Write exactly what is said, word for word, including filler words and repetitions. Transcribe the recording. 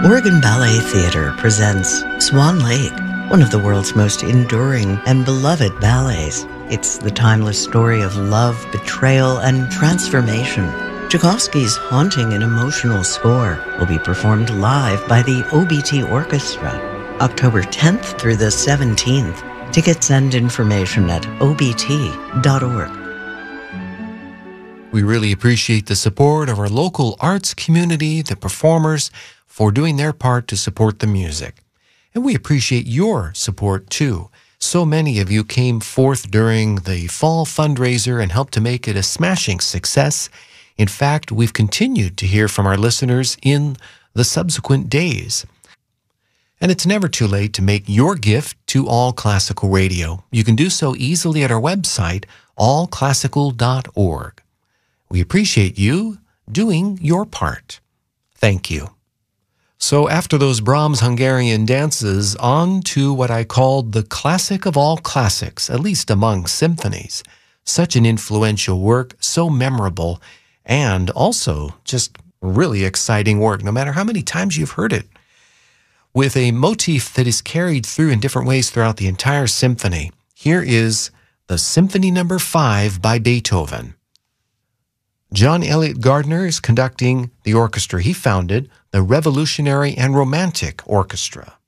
Oregon Ballet Theatre presents Swan Lake, one of the world's most enduring and beloved ballets. It's the timeless story of love, betrayal, and transformation. Tchaikovsky's haunting and emotional score will be performed live by the O B T Orchestra, October tenth through the seventeenth. Tickets and information at O B T dot org. We really appreciate the support of our local arts community, the performers, for doing their part to support the music. And we appreciate your support too. So many of you came forth during the fall fundraiser and helped to make it a smashing success. In fact, we've continued to hear from our listeners in the subsequent days. And it's never too late to make your gift to All Classical Radio. You can do so easily at our website, all classical dot org. We appreciate you doing your part. Thank you. So after those Brahms Hungarian dances, on to what I called the classic of all classics, at least among symphonies. Such an influential work, so memorable, and also just really exciting work, no matter how many times you've heard it. With a motif that is carried through in different ways throughout the entire symphony, here is the Symphony Number Five by Beethoven. John Elliott Gardner is conducting the orchestra. He founded the Revolutionary and Romantic Orchestra.